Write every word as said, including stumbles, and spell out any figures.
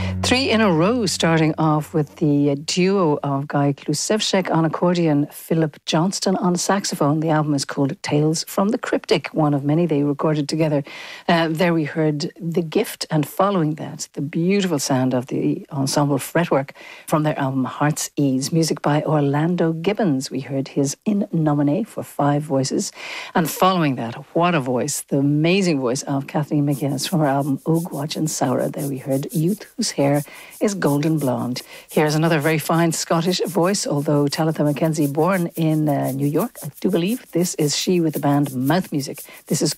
Three in a row, starting off with the duo of Guy Klusevchik on accordion, Philip Johnston on saxophone. The album is called Tales from the Cryptic, one of many they recorded together. Uh, there we heard The Gift, and following that, the beautiful sound of the ensemble Fretwork from their album Heart's Ease. Music by Orlando Gibbons. We heard his In Nomine for five voices. And following that, what a voice, the amazing voice of Kathleen McGuinness from her album Ogwaj and Saura. There we heard Youth Whose Hair is Golden Blonde. Here's another very fine Scottish voice, although Talitha Mackenzie, born in uh, New York, I do believe. This is she with the band Mouth Music. This is